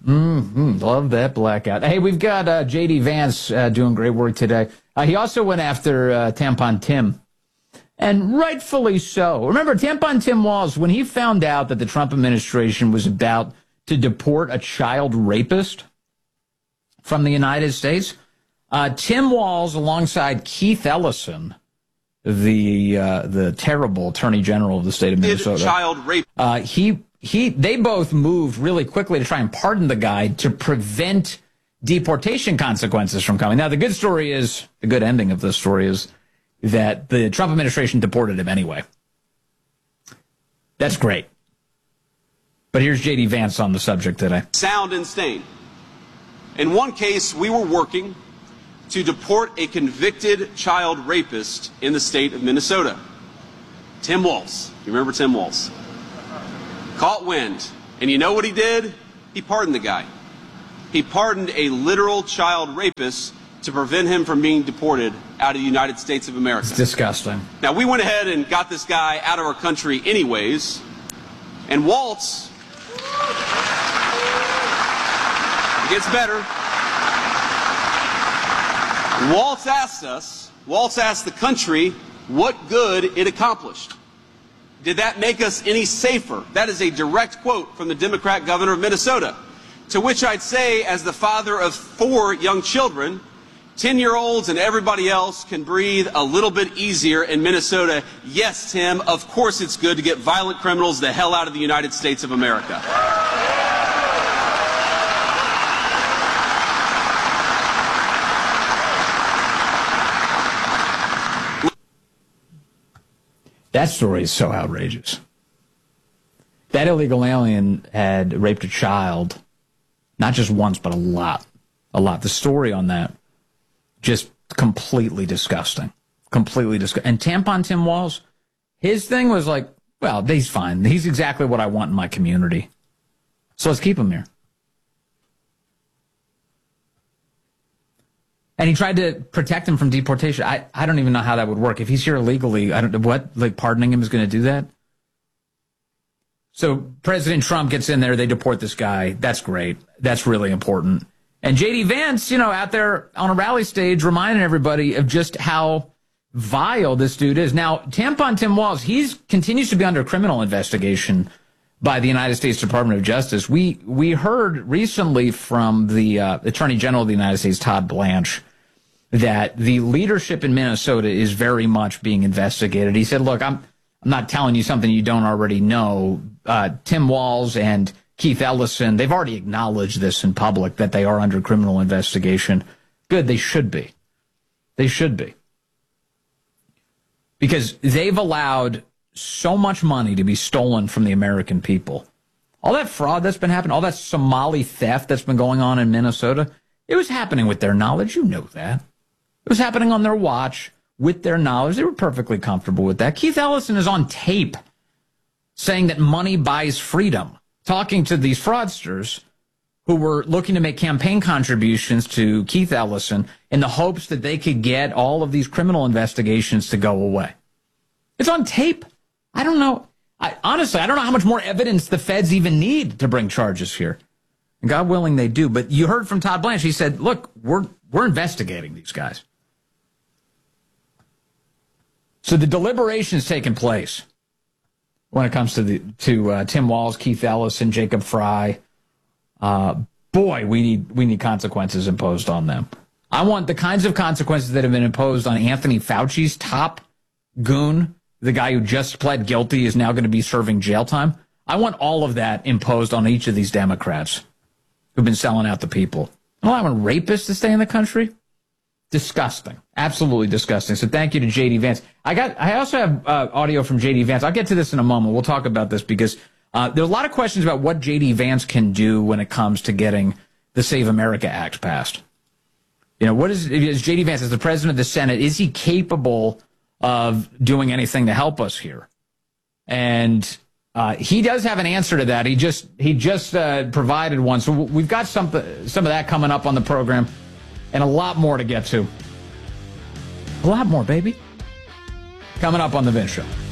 Love that blackout. Hey, we've got J.D. Vance doing great work today. He also went after Tampon Tim, and rightfully so. Remember, Tampon Tim Walz, when he found out that the Trump administration was about to deport a child rapist from the United States, Tim Walz, alongside Keith Ellison, the terrible Attorney General of the state of Minnesota, child rape. They both moved really quickly to try and pardon the guy to prevent deportation consequences from coming. Now, the good ending of this story is that the Trump administration deported him anyway. That's great. But here's J.D. Vance on the subject today. Sound and sane. In one case, we were working to deport a convicted child rapist in the state of Minnesota. Tim Walz. You remember Tim Walz? Caught wind. And you know what he did? He pardoned the guy. He pardoned a literal child rapist to prevent him from being deported out of the United States of America. It's disgusting. Now, we went ahead and got this guy out of our country anyways. And Walz, it gets better. Walz asked the country what good it accomplished. Did that make us any safer? That is a direct quote from the Democrat governor of Minnesota. To which I'd say, as the father of 4 young children, 10-year-olds and everybody else can breathe a little bit easier in Minnesota. Yes, Tim, of course it's good to get violent criminals the hell out of the United States of America. That story is so outrageous. That illegal alien had raped a child, not just once, but a lot. The story on that, just completely disgusting. Completely disgusting. And Tampon Tim Walz, his thing was like, well, he's fine. He's exactly what I want in my community. So let's keep him here. And he tried to protect him from deportation. I don't even know how that would work. If he's here illegally, I don't know what, like, pardoning him is going to do that? So President Trump gets in there, they deport this guy. That's great. That's really important. And J.D. Vance, out there on a rally stage reminding everybody of just how vile this dude is. Now, Tampon Tim Walz, he continues to be under criminal investigation by the United States Department of Justice. We heard recently from the Attorney General of the United States, Todd Blanche, that the leadership in Minnesota is very much being investigated. He said, look, I'm not telling you something you don't already know. Tim Walz and Keith Ellison, they've already acknowledged this in public, that they are under criminal investigation. Good, they should be. They should be. Because they've allowed so much money to be stolen from the American people. All that fraud that's been happening, all that Somali theft that's been going on in Minnesota, it was happening with their knowledge. You know that. It was happening on their watch with their knowledge. They were perfectly comfortable with that. Keith Ellison is on tape saying that money buys freedom, talking to these fraudsters who were looking to make campaign contributions to Keith Ellison in the hopes that they could get all of these criminal investigations to go away. It's on tape. I don't know. Honestly, I don't know how much more evidence the feds even need to bring charges here. And God willing, they do. But you heard from Todd Blanche. He said, look, we're investigating these guys. So the deliberation's taking place when it comes to Tim Walz, Keith Ellison, Jacob Frey. Boy, we need consequences imposed on them. I want the kinds of consequences that have been imposed on Anthony Fauci's top goon, the guy who just pled guilty is now going to be serving jail time. I want all of that imposed on each of these Democrats who've been selling out the people. Allowing rapists to stay in the country? Disgusting. Absolutely disgusting. So thank you to J.D. Vance. I also have audio from J.D. Vance. I'll get to this in a moment. We'll talk about this because there are a lot of questions about what J.D. Vance can do when it comes to getting the Save America Act passed. What is J.D. Vance, as the president of the Senate, is he capable of doing anything to help us here? And he does have an answer to that. He just provided one. So we've got some of that coming up on the program and a lot more to get to. A lot more, baby. Coming up on The Vince Show.